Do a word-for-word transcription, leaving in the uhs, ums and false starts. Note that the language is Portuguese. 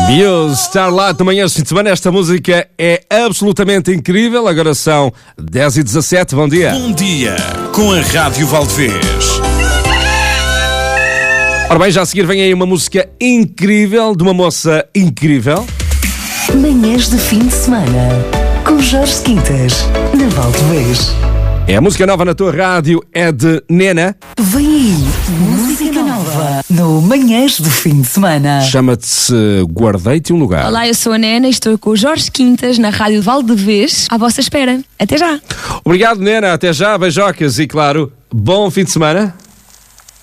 Muse, Starlight, de manhã de fim de semana. Esta música é absolutamente incrível. Agora são dez e dezassete, bom dia. Bom dia, com a Rádio Valdevez. Ora bem, já a seguir vem aí uma música incrível, de uma moça incrível. Manhãs de fim de semana, com Jorge Quintas, na Valdevez. É a música nova na tua rádio, é de Nena. Vem aí, música nova, no Manhãs de fim de semana. Chama-se Guardei-te um Lugar. Olá, eu sou a Nena e estou com o Jorge Quintas na Rádio Valdevez, à vossa espera. Até já! Obrigado, Nena, até já, beijocas e claro, bom fim de semana.